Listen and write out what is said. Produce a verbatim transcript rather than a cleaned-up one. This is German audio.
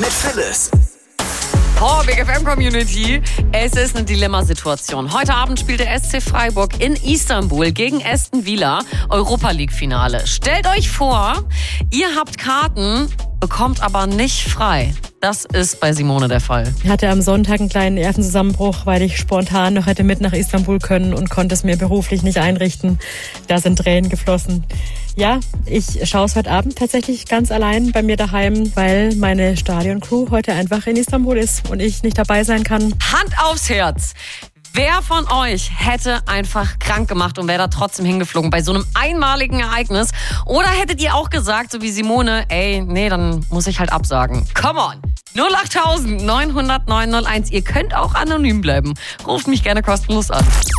mit Phyllis. Oh, Big F M Community. Es ist eine Dilemmasituation. Heute Abend spielt der S C Freiburg in Istanbul gegen Aston Villa. Europa League Finale. Stellt euch vor, ihr habt Karten, bekommt aber nicht frei. Das ist bei Simone der Fall. Ich hatte am Sonntag einen kleinen Nervenzusammenbruch, weil ich spontan noch hätte mit nach Istanbul können und konnte es mir beruflich nicht einrichten. Da sind Tränen geflossen. Ja, ich schaue es heute Abend tatsächlich ganz allein bei mir daheim, weil meine Stadioncrew heute einfach in Istanbul ist und ich nicht dabei sein kann. Hand aufs Herz. Wer von euch hätte einfach krank gemacht und wäre da trotzdem hingeflogen bei so einem einmaligen Ereignis? Oder hättet ihr auch gesagt, so wie Simone, ey, nee, dann muss ich halt absagen. Come on! null acht neun null null neun null eins. Ihr könnt auch anonym bleiben. Ruft mich gerne kostenlos an.